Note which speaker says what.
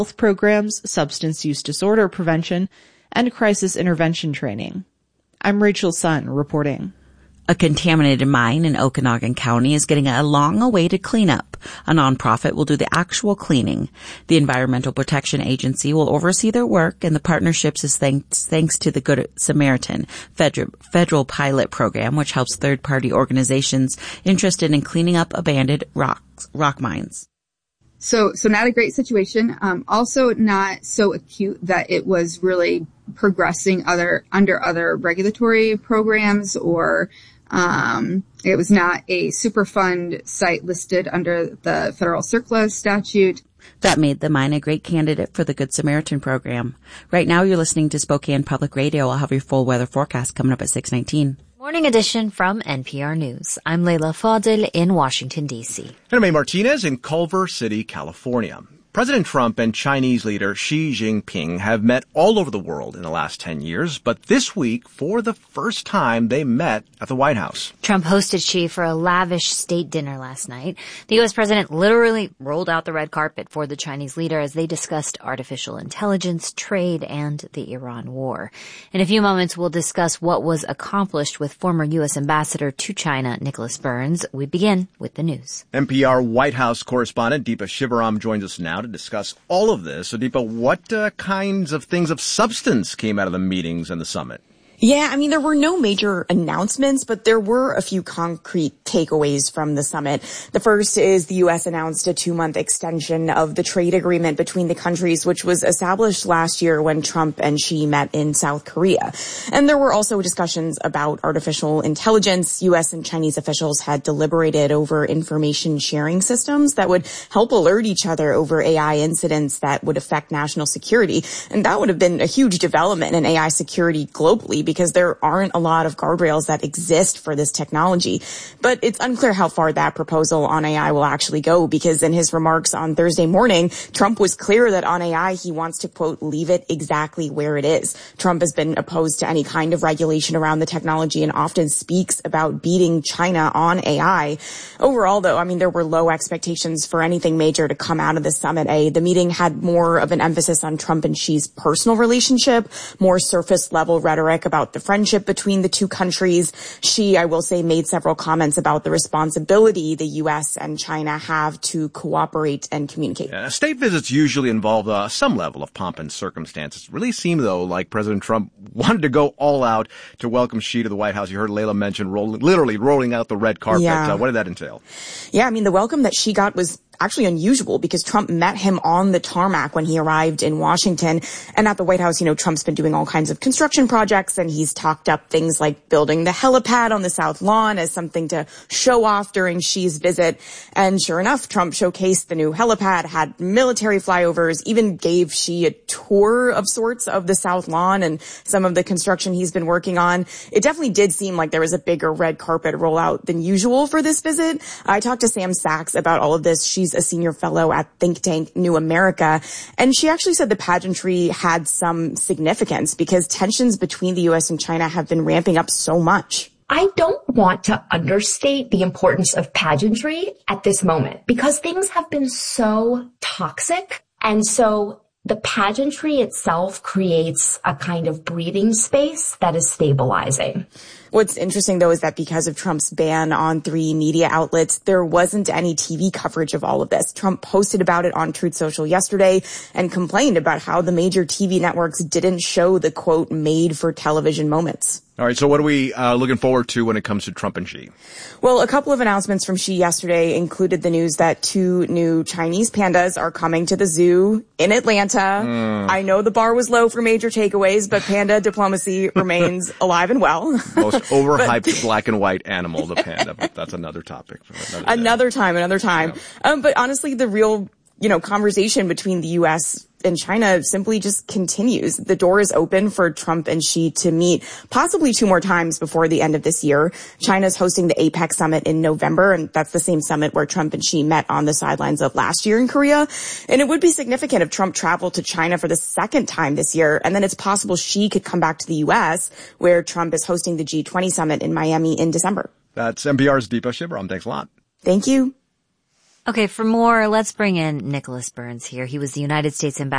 Speaker 1: health programs, substance use disorder prevention, and crisis intervention training. I'm Rachel Sun reporting.
Speaker 2: A contaminated mine in Okanagan County is getting a long-awaited cleanup. A nonprofit will do the actual cleaning. The Environmental Protection Agency will oversee their work, and the partnerships is thanks to the Good Samaritan federal pilot program, which helps third-party organizations interested in cleaning up abandoned rock mines.
Speaker 3: So not a great situation. Also not so acute that it was really progressing under other regulatory programs, or it was not a Superfund site listed under the federal CERCLA statute.
Speaker 2: That made the mine a great candidate for the Good Samaritan program. Right now you're listening to Spokane Public Radio. I'll have your full weather forecast coming up at 6:19.
Speaker 4: Morning edition from NPR News. I'm Leila Fadel in Washington, D.C.
Speaker 5: And I'm May Martinez in Culver City, California. President Trump and Chinese leader Xi Jinping have met all over the world in the last 10 years, but this week, for the first time, they met at the White House.
Speaker 4: Trump hosted Xi for a lavish state dinner last night. The U.S. president literally rolled out the red carpet for the Chinese leader as they discussed artificial intelligence, trade, and the Iran war. In a few moments, we'll discuss what was accomplished with former U.S. ambassador to China, Nicholas Burns. We begin with the news.
Speaker 5: NPR White House correspondent Deepa Shivaram joins us now to discuss all of this. So, Deepa, what kinds of things of substance came out of the meetings and the summit?
Speaker 6: Yeah, I mean, there were no major announcements, but there were a few concrete takeaways from the summit. The first is the U.S. announced a 2-month extension of the trade agreement between the countries, which was established last year when Trump and Xi met in South Korea. And there were also discussions about artificial intelligence. U.S. and Chinese officials had deliberated over information sharing systems that would help alert each other over AI incidents that would affect national security. And that would have been a huge development in AI security globally, because there aren't a lot of guardrails that exist for this technology. But it's unclear how far that proposal on AI will actually go, because in his remarks on Thursday morning, Trump was clear that on AI, he wants to, quote, leave it exactly where it is. Trump has been opposed to any kind of regulation around the technology and often speaks about beating China on AI. Overall, though, I mean, there were low expectations for anything major to come out of the summit. The meeting had more of an emphasis on Trump and Xi's personal relationship, more surface level rhetoric about the friendship between the two countries. Xi, I will say, made several comments about the responsibility the U.S. and China have to cooperate and communicate.
Speaker 5: Yeah, state visits usually involve some level of pomp and circumstance. It really seemed, though, like President Trump wanted to go all out to welcome Xi to the White House. You heard Leila mention literally rolling out the red carpet.
Speaker 6: Yeah.
Speaker 5: What did that entail?
Speaker 6: Yeah, I mean, the welcome that Xi got was actually unusual, because Trump met him on the tarmac when he arrived in Washington. And at the White House, you know, Trump's been doing all kinds of construction projects, and he's talked up things like building the helipad on the South Lawn as something to show off during Xi's visit. And sure enough, Trump showcased the new helipad, had military flyovers, even gave Xi a tour of sorts of the South Lawn and some of the construction he's been working on. It definitely did seem like there was a bigger red carpet rollout than usual for this visit. I talked to Sam Sachs about all of this. She's a senior fellow at think tank New America, and she actually said the pageantry had some significance because tensions between the U.S. and China have been ramping up so much.
Speaker 7: I don't want to understate the importance of pageantry at this moment, because things have been so toxic, and so the pageantry itself creates a kind of breathing space that is stabilizing.
Speaker 6: What's interesting, though, is that because of Trump's ban on 3 media outlets, there wasn't any TV coverage of all of this. Trump posted about it on Truth Social yesterday and complained about how the major TV networks didn't show the, quote, made-for-television moments.
Speaker 5: All right, so what are we looking forward to when it comes to Trump and Xi?
Speaker 6: Well, a couple of announcements from Xi yesterday included the news that 2 new Chinese pandas are coming to the zoo in Atlanta. I know the bar was low for major takeaways, but panda diplomacy remains alive and well.
Speaker 5: Most overhyped black and white animal, the panda, but that's another topic for another
Speaker 6: time.
Speaker 5: Yeah.
Speaker 6: But honestly, the real, conversation between the U.S. and China simply just continues. The door is open for Trump and Xi to meet possibly 2 more times before the end of this year. China's hosting the APEC summit in November, and that's the same summit where Trump and Xi met on the sidelines of last year in Korea. And it would be significant if Trump traveled to China for the 2nd time this year, and then it's possible Xi could come back to the U.S., where Trump is hosting the G20 summit in Miami in December.
Speaker 5: That's NPR's Deepa Shivaram. Thanks a lot.
Speaker 6: Thank you.
Speaker 4: Okay, for more, let's bring in Nicholas Burns here. He was the United States ambassador